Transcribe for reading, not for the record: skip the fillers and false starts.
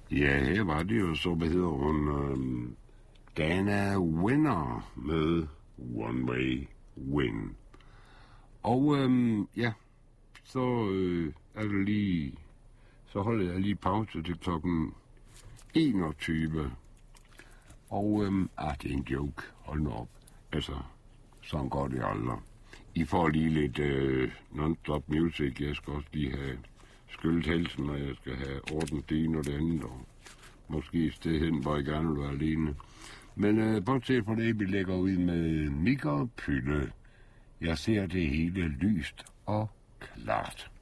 Ja, her var det jo så, hvad hedder hun, Dana Winner med One Way Win. Og ja, så er det lige, så holder jeg lige pause til klokken 21. Og det er en joke, hold nu op. Altså, sådan går det aldrig. I får lige lidt non-stop music. Jeg skal også lige have skyllet halsen, og jeg skal have orden det ene og det andet, og måske et sted hen, hvor jeg gerne vil være alene. Men bortset fra det, vi lægger ud med Mik og Pylle. Jeg ser det hele lyst og klart.